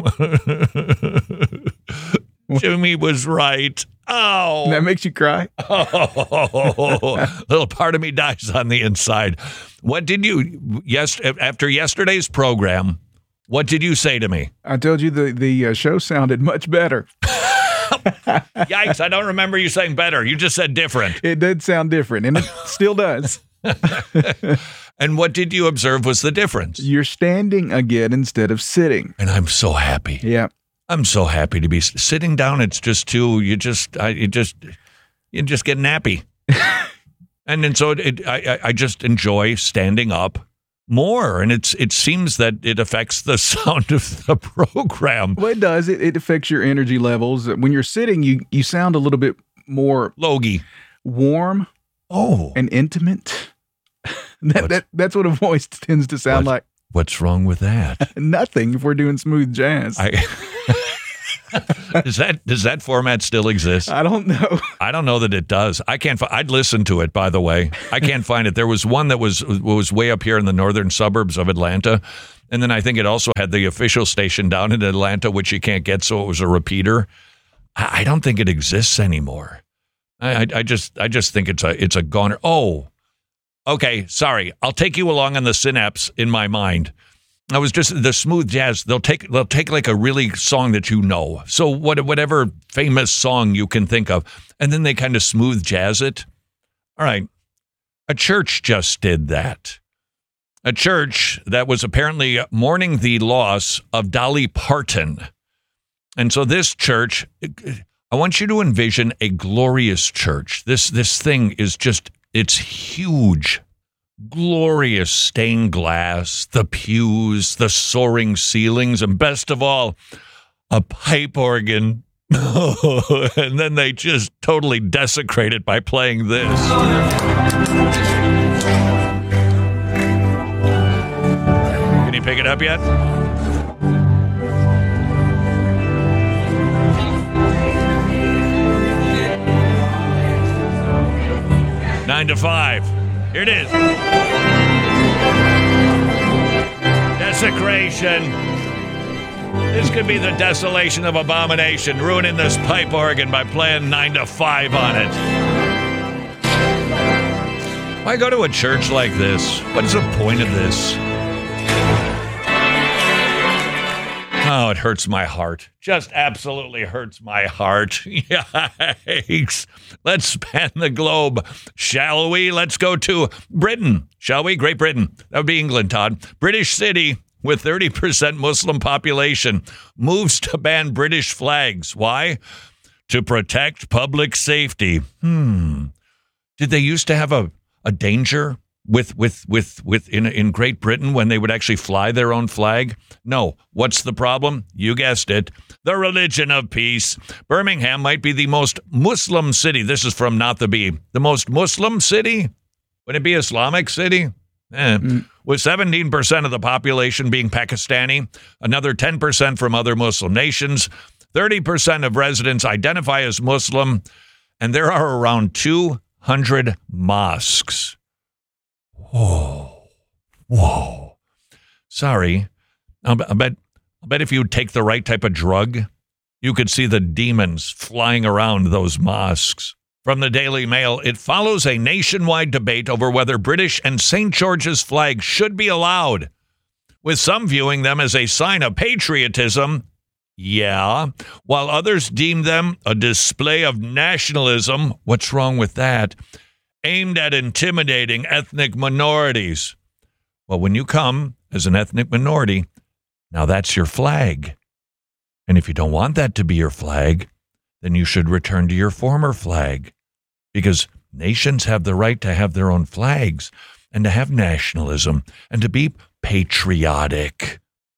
Jimmy was right. Oh,
that makes you cry.
Oh, little part of me dies on the inside. What did you, yes, after yesterday's program, what did you say to me?
I told you the, the uh, show sounded much better.
Yikes, I don't remember you saying better. You just said different.
It did sound different, and it still does.
And what did you observe was the difference?
You're standing again instead of sitting.
And I'm so happy.
Yeah.
I'm so happy to be sitting down. It's just too, you just, I, you just, you just get nappy. And then so it, I, I just enjoy standing up more. And it's, it seems that it affects the sound of the program.
Well, it does. It, it affects your energy levels. When you're sitting, you, you sound a little bit more
logy,
warm,
oh,
and intimate. that, that That's what a voice tends to sound
what?
like.
What's wrong with that?
Nothing if we're doing smooth jazz.
I, does that does that format still exist?
I don't know.
I don't know that it does. I can't. Fi- I'd listen to it. By the way, I can't find it. There was one that was was way up here in the northern suburbs of Atlanta, and then I think it also had the official station down in Atlanta, which you can't get, so it was a repeater. I, I don't think it exists anymore. I, I, I just I just think it's a it's a goner. Oh, okay. Sorry, I'll take you along on the synapse in my mind. I was just the smooth jazz. They'll take they'll take like a really song that you know. So what whatever famous song you can think of, and then they kind of smooth jazz it. All right, a church just did that. A church that was apparently mourning the loss of Dolly Parton, and so this church, I want you to envision a glorious church. This this thing is just it's huge. Glorious stained glass, the pews, the soaring ceilings, and best of all, a pipe organ. And then they just totally desecrate it by playing this. Can you pick it up yet? Nine to five. Here it is. Desecration. This could be the desolation of abomination, ruining this pipe organ by playing nine to five on it. Why go to a church like this? What's the point of this? Oh, it hurts my heart. Just absolutely hurts my heart. Yikes. Let's span the globe, shall we? Let's go to Britain, shall we? Great Britain. That would be England, Todd. British city with thirty percent Muslim population moves to ban British flags. Why? To protect public safety. Hmm. Did they used to have a, a danger with with with with in in Great Britain when they would actually fly their own flag? No. What's the problem? You guessed it. The religion of peace. Birmingham might be the most Muslim city. This is from Not the Bee. The most Muslim city? Would it be Islamic city? Eh. Mm. With seventeen percent of the population being Pakistani, another ten percent from other Muslim nations, thirty percent of residents identify as Muslim, and there are around two hundred mosques. Whoa. Whoa. Sorry. I bet, I bet if you take the right type of drug, you could see the demons flying around those mosques. From the Daily Mail, it follows a nationwide debate over whether British and Saint George's flags should be allowed, with some viewing them as a sign of patriotism, yeah, while others deem them a display of nationalism. What's wrong with that? Aimed at intimidating ethnic minorities. Well, when you come as an ethnic minority, now that's your flag. And if you don't want that to be your flag, then you should return to your former flag, because nations have the right to have their own flags and to have nationalism and to be patriotic.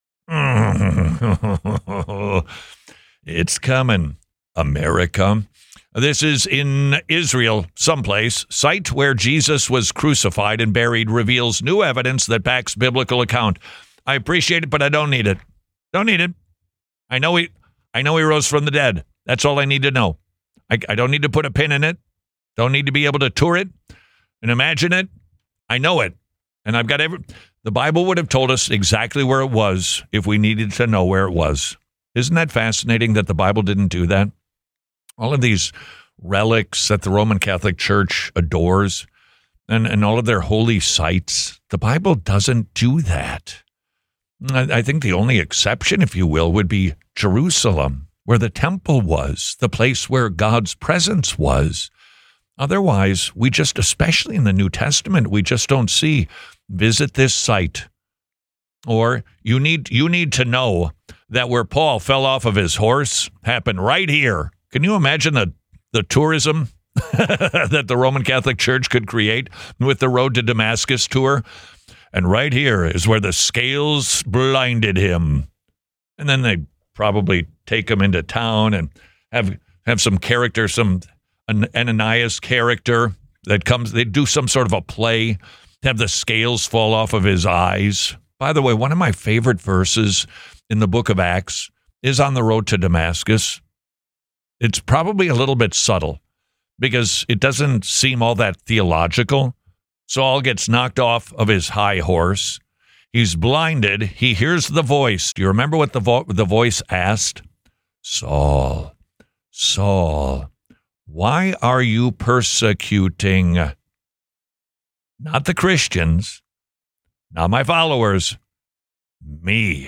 It's coming, America. This is in Israel, someplace. Site where Jesus was crucified and buried reveals new evidence that backs biblical account. I appreciate it, but I don't need it. Don't need it. I know he, I know he rose from the dead. That's all I need to know. I, I don't need to put a pin in it. Don't need to be able to tour it and imagine it. I know it. And I've got every... The Bible would have told us exactly where it was if we needed to know where it was. Isn't that fascinating that the Bible didn't do that? All of these relics that the Roman Catholic Church adores and, and all of their holy sites, the Bible doesn't do that. I, I think the only exception, if you will, would be Jerusalem, where the temple was, the place where God's presence was. Otherwise, we just, especially in the New Testament, we just don't see, visit this site. Or you need you need to know that where Paul fell off of his horse happened right here. Can you imagine the, the tourism that the Roman Catholic Church could create with the Road to Damascus tour? And right here is where the scales blinded him. And then they probably take him into town and have have some character, some an Ananias character that comes, they do some sort of a play, have the scales fall off of his eyes. By the way, one of my favorite verses in the book of Acts is on the road to Damascus. It's probably a little bit subtle because it doesn't seem all that theological. Saul gets knocked off of his high horse. He's blinded. He hears the voice. Do you remember what the, vo- the voice asked? Saul, Saul, why are you persecuting not the Christians, not my followers, me?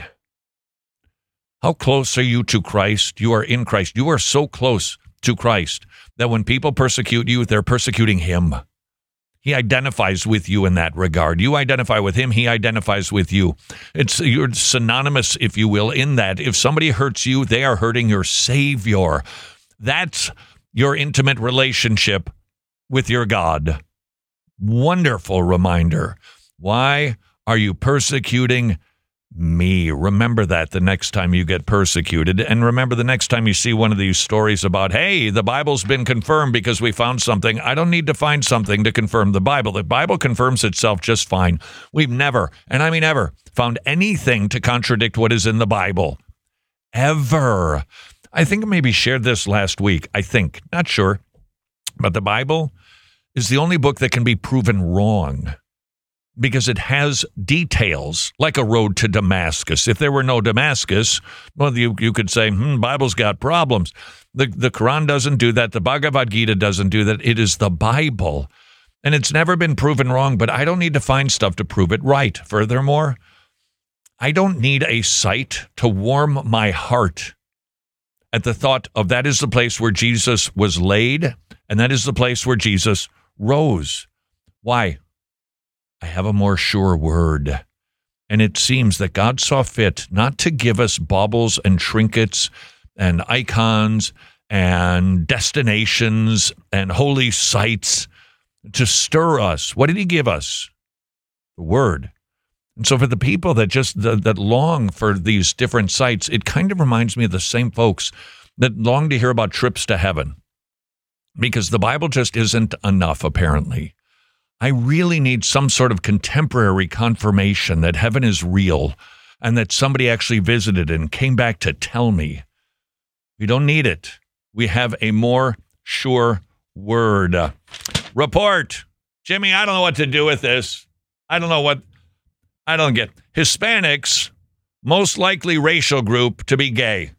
How close are you to Christ? You are in Christ. You are so close to Christ that when people persecute you, they're persecuting him. He identifies with you in that regard. You identify with him. He identifies with you. It's you're synonymous, if you will, in that if somebody hurts you, they are hurting your Savior. That's your intimate relationship with your God. Wonderful reminder. Why are you persecuting me? Remember that the next time you get persecuted. And remember the next time you see one of these stories about, hey, the Bible's been confirmed because we found something. I don't need to find something to confirm the Bible. The Bible confirms itself just fine. We've never, and I mean ever, found anything to contradict what is in the Bible. Ever. I think I maybe shared this last week. I think. Not sure. But the Bible is the only book that can be proven wrong, because it has details like a road to Damascus. If there were no Damascus, well, you, you could say, hmm, Bible's got problems. The, the Quran doesn't do that. The Bhagavad Gita doesn't do that. It is the Bible. And it's never been proven wrong, but I don't need to find stuff to prove it right. Furthermore, I don't need a site to warm my heart at the thought of that is the place where Jesus was laid, and that is the place where Jesus rose. Why? I have a more sure word. And it seems that God saw fit not to give us baubles and trinkets and icons and destinations and holy sites to stir us. What did he give us? The word. And so for the people that just that, that long for these different sites, it kind of reminds me of the same folks that long to hear about trips to heaven, because the Bible just isn't enough, apparently. I really need some sort of contemporary confirmation that heaven is real and that somebody actually visited and came back to tell me. We don't need it. We have a more sure word. Uh, report. Jimmy, I don't know what to do with this. I don't know what, I don't get. Hispanics, most likely racial group to be gay.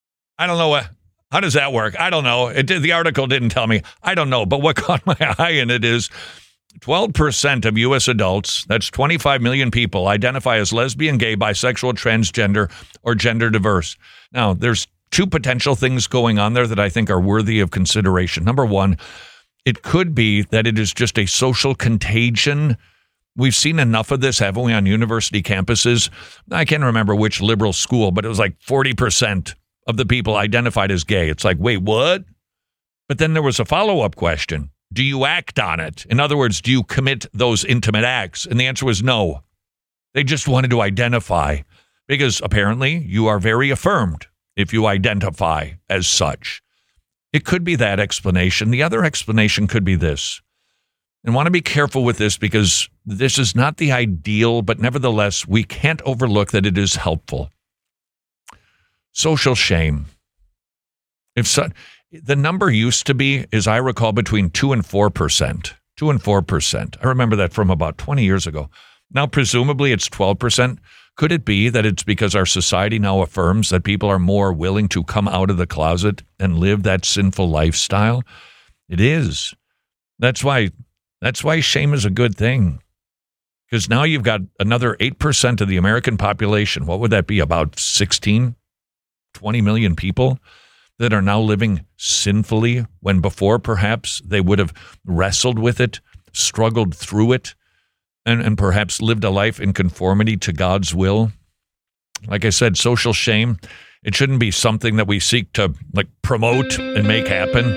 I don't know what, how does that work? I don't know. It did, the article didn't tell me. I don't know. But what caught my eye in it is twelve percent of U S adults, that's twenty-five million people, identify as lesbian, gay, bisexual, transgender, or gender diverse. Now, there's two potential things going on there that I think are worthy of consideration. Number one, it could be that it is just a social contagion. We've seen enough of this, haven't we, on university campuses? I can't remember which liberal school, but it was like forty percent of the people identified as gay. It's like, wait, what? But then there was a follow-up question. Do you act on it? In other words, do you commit those intimate acts? And the answer was no. They just wanted to identify, because apparently you are very affirmed if you identify as such. It could be that explanation. The other explanation could be this. And I want to be careful with this because this is not the ideal, but nevertheless, we can't overlook that it is helpful. Social shame. If so, the number used to be, as I recall, between two and four percent. Two and four percent. I remember that from about twenty years ago. Now, presumably, it's twelve percent. Could it be that it's because our society now affirms that people are more willing to come out of the closet and live that sinful lifestyle? It is. That's why. That's why shame is a good thing. Because now you've got another eight percent of the American population. What would that be? About sixteen, twenty million people that are now living sinfully when before perhaps they would have wrestled with it, struggled through it, and, and perhaps lived a life in conformity to God's will. Like I said, social shame, it shouldn't be something that we seek to like promote and make happen,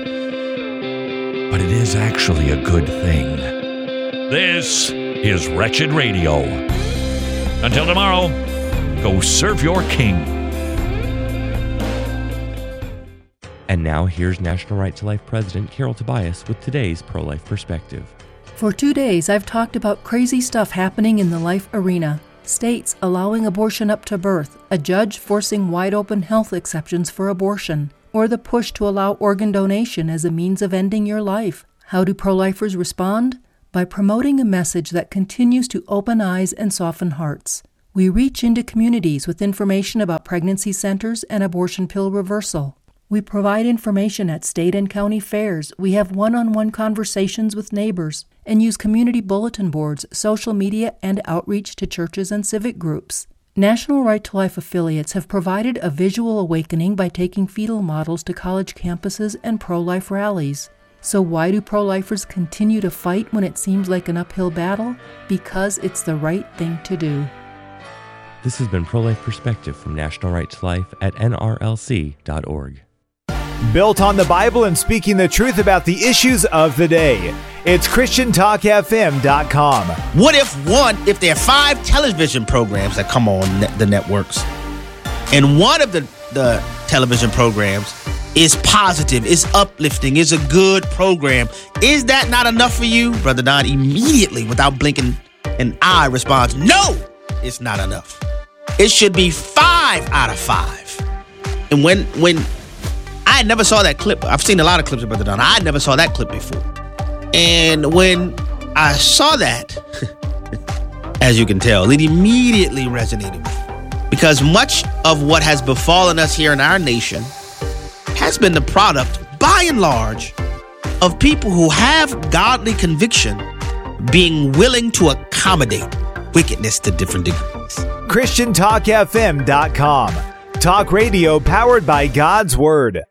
but it is actually a good thing. This is Wretched Radio. Until tomorrow, go serve your king.
And now here's National Right to Life President Carol Tobias with today's pro-life perspective.
For two days, I've talked about crazy stuff happening in the life arena. states allowing abortion up to birth, a judge forcing wide-open health exceptions for abortion, or the push to allow organ donation as a means of ending your life. How do pro-lifers respond? By promoting a message that continues to open eyes and soften hearts. We reach into communities with information about pregnancy centers and abortion pill reversal. We provide information at state and county fairs. We have one-on-one conversations with neighbors and use community bulletin boards, social media, and outreach to churches and civic groups. National Right to Life affiliates have provided a visual awakening by taking fetal models to college campuses and pro-life rallies. So why do pro-lifers continue to fight when it seems like an uphill battle? Because it's the right thing to do.
This has been Pro-Life Perspective from National Right to Life at N R L C dot org.
Built on the Bible and speaking the truth about the issues of the day. It's Christian Talk F M dot com.
What if one, if there are five television programs that come on net, the networks, and one of the, the television programs is positive, is uplifting, is a good program, is that not enough for you? Brother Don immediately, without blinking an eye, responds, no, it's not enough. It should be five out of five. And when when I never saw that clip, I've seen a lot of clips of Brother Don. I never saw that clip before. And when I saw that, as you can tell, it immediately resonated with me. Because much of what has befallen us here in our nation has been the product, by and large, of people who have godly conviction being willing to accommodate wickedness to different degrees.
Christian Talk F M dot com. Talk radio powered by God's Word.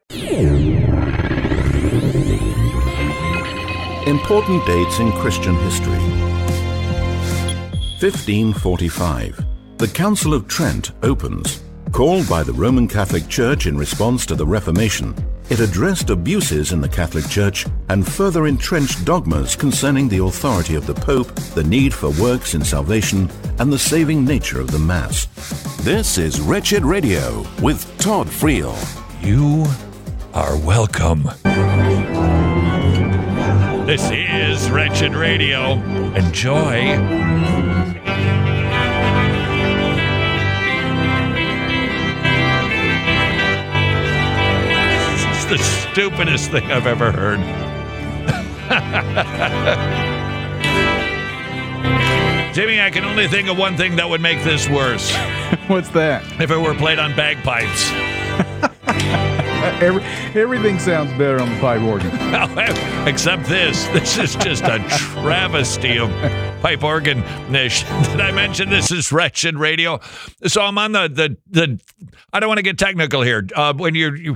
Important dates in Christian history. fifteen forty-five. The Council of Trent opens. Called by the Roman Catholic Church in response to the Reformation, it addressed abuses in the Catholic Church and further entrenched dogmas concerning the authority of the Pope, the need for works in salvation, and the saving nature of the Mass.
This is Wretched Radio with Todd Friel.
You are welcome. This is Wretched Radio. Enjoy. The stupidest thing I've ever heard. Jimmy, I can only think of one thing that would make this worse.
What's that?
If it were played on bagpipes.
Every, everything sounds better on the pipe organ.
Except this. This is just a travesty of pipe organ niche. Did I mention this is Wretched Radio? So I'm on the, the, the I don't want to get technical here. Uh, when you're, you,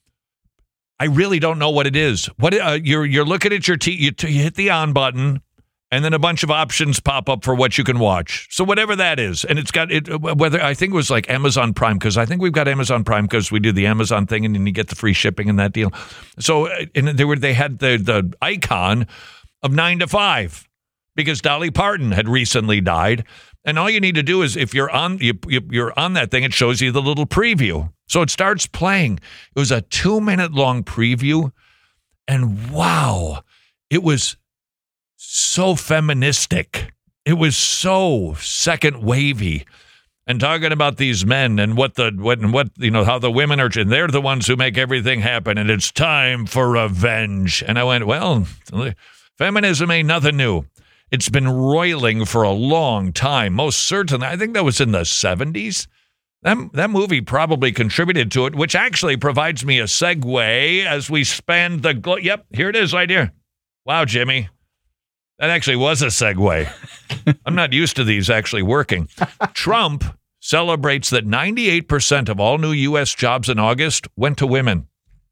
I really don't know what it is. What uh, you're you're looking at your T, you, you hit the on button, and then a bunch of options pop up for what you can watch. So whatever that is, and it's got it. Whether I think it was like Amazon Prime, because I think we've got Amazon Prime because we do the Amazon thing, and then you get the free shipping and that deal. So and they were they had the the icon of nine to five because Dolly Parton had recently died. And all you need to do is if you're on you, you're on that thing, it shows you the little preview. So it starts playing. It was a two-minute long preview, and wow, it was so feministic. It was so second wavy, and talking about these men and what the what and what you know how the women are, and they're the ones who make everything happen, and it's time for revenge. And I went, well, feminism ain't nothing new. It's been roiling for a long time. Most certainly, I think that was in the seventies. That, that movie probably contributed to it, which actually provides me a segue as we span the globe. Yep, here it is right here. Wow, Jimmy. That actually was a segue. I'm not used to these actually working. Trump celebrates that ninety-eight percent of all new U S jobs in August went to women.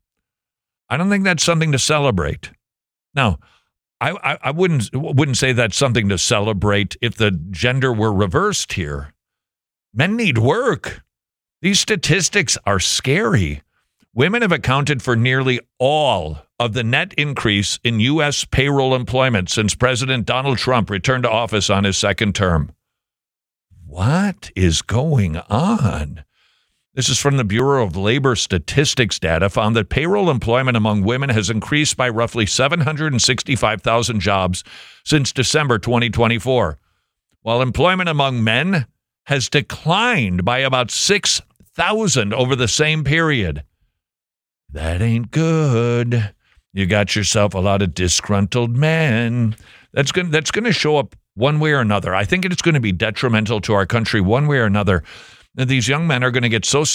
I don't think that's something to celebrate. Now, I, I, I wouldn't wouldn't say that's something to celebrate if the gender were reversed here. Men need work. These statistics are scary. Women have accounted for nearly all of the net increase in U S payroll employment since President Donald Trump returned to office on his second term. What is going on? This is from the Bureau of Labor Statistics data, found that payroll employment among women has increased by roughly seven hundred sixty-five thousand jobs since December twenty twenty-four, while employment among men has declined by about six thousand over the same period. That ain't good. You got yourself a lot of disgruntled men. That's going that's going to show up one way or another. I think it's going to be detrimental to our country one way or another. These young men are going to get so